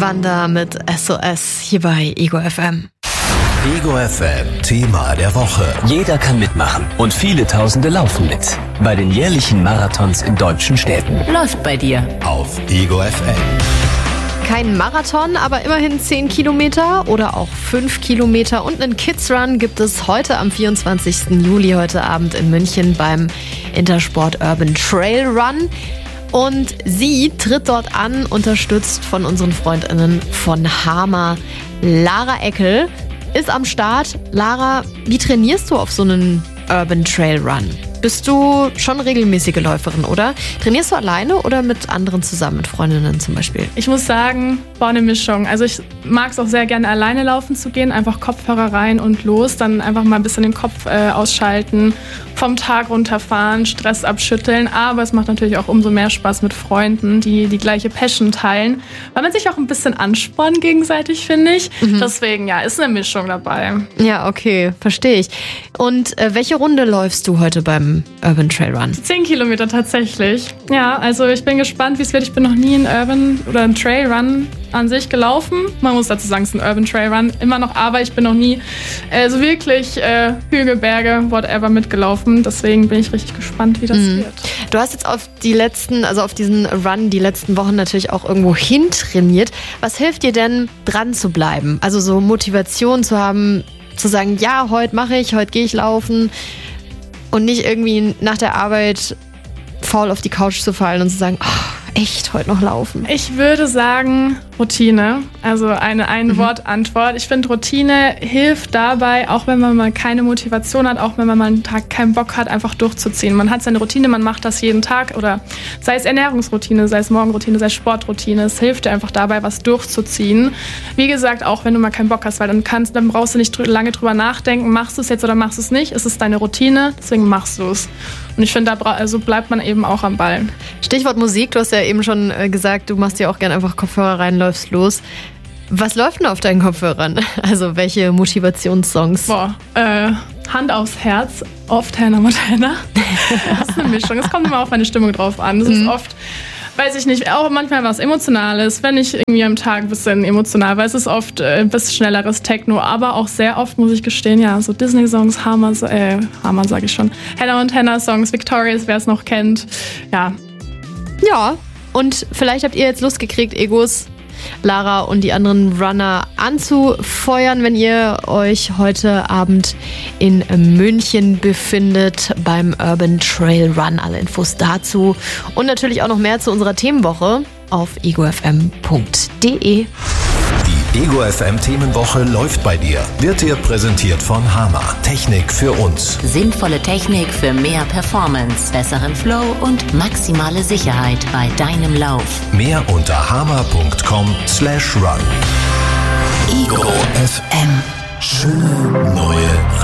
Wanda mit SOS hier bei Ego FM. Ego FM Thema der Woche. Jeder kann mitmachen und viele Tausende laufen mit. Bei den jährlichen Marathons in deutschen Städten. Läuft bei dir. Auf Ego FM. Kein Marathon, aber immerhin 10 Kilometer oder auch 5 Kilometer und einen Kids Run gibt es heute am 24. Juli, heute Abend in München beim Intersport Urban Trail Run. Und sie tritt dort an, unterstützt von unseren FreundInnen von Hama. Lara Eckel ist am Start. Lara, wie trainierst du auf so einen Urban Trail Run? Bist du schon regelmäßige Läuferin, oder? Trainierst du alleine oder mit anderen zusammen, mit Freundinnen zum Beispiel? Ich muss sagen, eine Mischung. Also ich mag es auch sehr gerne, alleine laufen zu gehen. Einfach Kopfhörer rein und los. Dann einfach mal ein bisschen den Kopf ausschalten, vom Tag runterfahren, Stress abschütteln. Aber es macht natürlich auch umso mehr Spaß mit Freunden, die die gleiche Passion teilen. Weil man sich auch ein bisschen anspornt gegenseitig, finde ich. Deswegen, ja, ist eine Mischung dabei. Ja, okay, verstehe ich. Und welche Runde läufst du heute beim Urban Trail Run? 10 Kilometer tatsächlich. Ja, also ich bin gespannt, wie es wird. Ich bin noch nie einen Urban oder einen Trail Run an sich gelaufen. Man muss dazu sagen, es ist ein Urban Trail Run. Immer noch, aber ich bin noch nie so wirklich Hügel, Berge, whatever mitgelaufen. Deswegen bin ich richtig gespannt, wie das wird. Du hast jetzt auf diesen Run die letzten Wochen natürlich auch irgendwo hintrainiert. Was hilft dir denn, dran zu bleiben? Also so Motivation zu haben, zu sagen, ja, heute gehe ich laufen und nicht irgendwie nach der Arbeit faul auf die Couch zu fallen und zu sagen, oh, echt, heute noch laufen? Ich würde sagen Routine, also eine Wortantwort. Ich finde, Routine hilft dabei, auch wenn man mal keine Motivation hat, auch wenn man mal einen Tag keinen Bock hat, einfach durchzuziehen. Man hat seine Routine, man macht das jeden Tag oder sei es Ernährungsroutine, sei es Morgenroutine, sei es Sportroutine. Es hilft dir einfach dabei, was durchzuziehen. Wie gesagt, auch wenn du mal keinen Bock hast, weil dann brauchst du nicht lange drüber nachdenken, machst du es jetzt oder machst du es nicht. Es ist deine Routine, deswegen machst du es. Und ich finde, so bleibt man eben auch am Ball. Stichwort Musik, du hast ja eben schon gesagt, du machst dir auch gerne einfach Kopfhörer rein, läufst los. Was läuft denn auf deinen Kopfhörern? Also welche Motivationssongs? Hand aufs Herz, oft Hannah Montana. Das ist eine Mischung, es kommt immer auf meine Stimmung drauf an. Das ist oft, weiß ich nicht, auch manchmal was Emotionales, wenn ich irgendwie am Tag ein bisschen emotional war. Es ist oft ein bisschen schnelleres Techno, aber auch sehr oft, muss ich gestehen, ja, so Disney-Songs, Hannah sage ich schon, Hannah Montana-Songs, Victorious, wer es noch kennt, ja. Ja, und vielleicht habt ihr jetzt Lust gekriegt, Egos, Lara und die anderen Runner anzufeuern, wenn ihr euch heute Abend in München befindet beim Urban Trail Run. Alle Infos dazu und natürlich auch noch mehr zu unserer Themenwoche auf egofm.de. Die Ego FM Themenwoche läuft bei dir. Wird dir präsentiert von Hama. Technik für uns. Sinnvolle Technik für mehr Performance, besseren Flow und maximale Sicherheit bei deinem Lauf. Mehr unter hama.com/run. Ego FM. Schöne neue